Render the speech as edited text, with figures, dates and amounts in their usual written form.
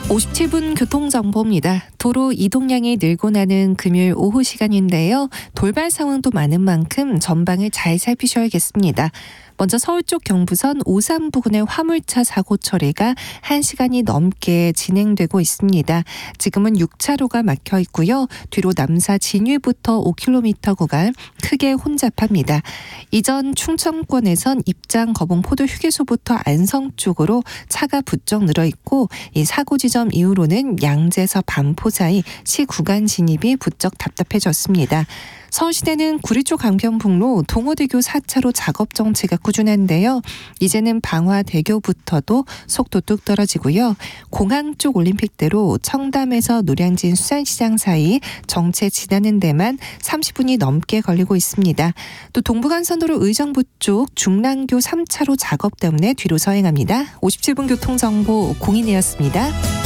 57분 교통정보입니다. 도로 이동량이 늘고 나는 금요일 오후 시간인데요. 돌발 상황도 많은 만큼 전방을 잘 살피셔야겠습니다. 먼저 서울 쪽 경부선 오산 부근의 화물차 사고 처리가 1시간이 넘게 진행되고 있습니다. 지금은 6차로가 막혀 있고요. 뒤로 남사 진위부터 5km 구간 크게 혼잡합니다. 이전 충청권에선 입장 거봉 포도 휴게소부터 안성 쪽으로 차가 부쩍 늘어 있고 이 사고 지점 이후로는 양재에서 반포 사이 시 구간 진입이 부쩍 답답해졌습니다. 서울시내는 구리 쪽 강변북로 동호대교 4차로 작업 정체가 꾸준한데요. 이제는 방화대교부터도 속도 뚝 떨어지고요. 공항 쪽 올림픽대로 청담에서 노량진 수산시장 사이 정체 지나는 데만 30분이 넘게 걸리고 있습니다. 또 동부간선도로 의정부 쪽 중랑교 3차로 작업 때문에 뒤로 서행합니다. 57분 교통정보 공인이었습니다.